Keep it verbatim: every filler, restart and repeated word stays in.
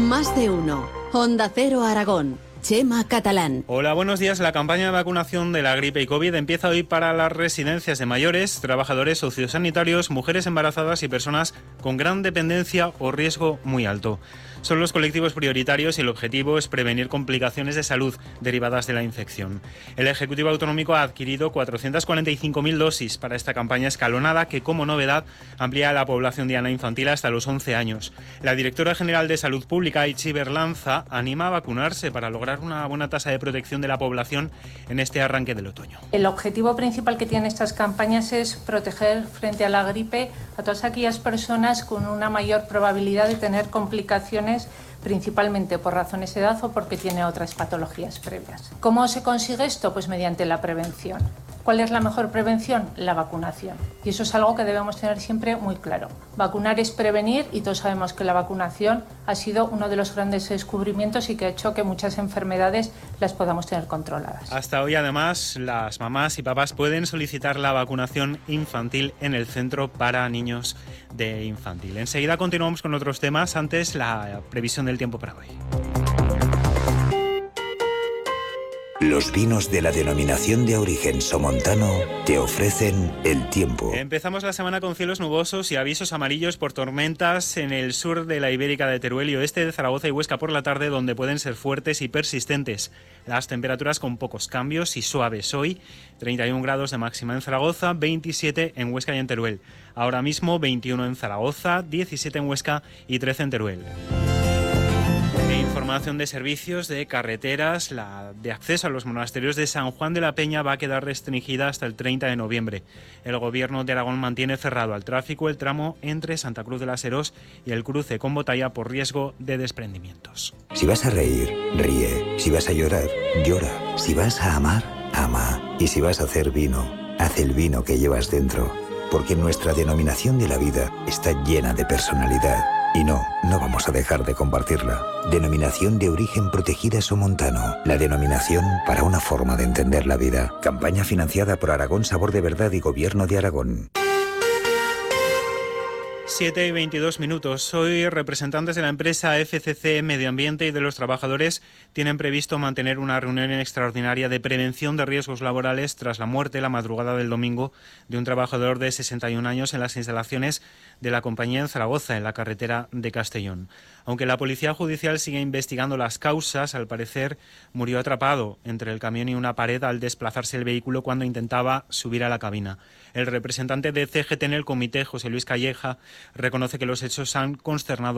Más de uno. Onda Cero Aragón. Chema Catalán. Hola, buenos días. La campaña de vacunación de la gripe y COVID empieza hoy para las residencias de mayores, trabajadores sociosanitarios, mujeres embarazadas y personas con gran dependencia o riesgo muy alto. Son los colectivos prioritarios y el objetivo es prevenir complicaciones de salud derivadas de la infección. El Ejecutivo Autonómico ha adquirido cuatrocientas cuarenta y cinco mil dosis para esta campaña escalonada que, como novedad, amplía la población diana infantil hasta los once años. La directora general de Salud Pública, Itziar Berlanza, anima a vacunarse para lograr una buena tasa de protección de la población en este arranque del otoño. El objetivo principal que tienen estas campañas es proteger frente a la gripe a todas aquellas personas con una mayor probabilidad de tener complicaciones, principalmente por razones de edad o porque tiene otras patologías previas. ¿Cómo se consigue esto? Pues mediante la prevención. ¿Cuál es la mejor prevención? La vacunación. Y eso es algo que debemos tener siempre muy claro. Vacunar es prevenir y todos sabemos que la vacunación ha sido uno de los grandes descubrimientos y que ha hecho que muchas enfermedades las podamos tener controladas. Hasta hoy, además, las mamás y papás pueden solicitar la vacunación infantil en el Centro para Niños de Infantil. Enseguida continuamos con otros temas, antes la previsión del tiempo para hoy. Los vinos de la denominación de origen somontano te ofrecen el tiempo. Empezamos la semana con cielos nubosos y avisos amarillos por tormentas en el sur de la Ibérica de Teruel y oeste de Zaragoza y Huesca por la tarde, donde pueden ser fuertes y persistentes. Las temperaturas con pocos cambios y suaves hoy, treinta y un grados de máxima en Zaragoza, veintisiete en Huesca y en Teruel. Ahora mismo veintiuno en Zaragoza, diecisiete en Huesca y trece en Teruel. Información de servicios de carreteras. La de acceso a los monasterios de San Juan de la Peña va a quedar restringida hasta el treinta de noviembre. El Gobierno de Aragón mantiene cerrado al tráfico el tramo entre Santa Cruz de las Heros y el cruce con Botalla por riesgo de desprendimientos. Si vas a reír, ríe. Si vas a llorar, llora. Si vas a amar, ama. Y si vas a hacer vino, haz el vino que llevas dentro. Porque nuestra denominación de la vida está llena de personalidad. Y no, no vamos a dejar de compartirla. Denominación de origen protegida somontano. La denominación para una forma de entender la vida. Campaña financiada por Aragón Sabor de Verdad y Gobierno de Aragón. siete y veintidós minutos. Hoy representantes de la empresa F C C Medio Ambiente y de los trabajadores tienen previsto mantener una reunión extraordinaria de prevención de riesgos laborales tras la muerte la madrugada del domingo de un trabajador de sesenta y un años en las instalaciones de la compañía en Zaragoza, en la carretera de Castellón. Aunque la Policía Judicial sigue investigando las causas, al parecer murió atrapado entre el camión y una pared al desplazarse el vehículo cuando intentaba subir a la cabina. El representante de C G T en el comité, José Luis Calleja, reconoce que los hechos han consternado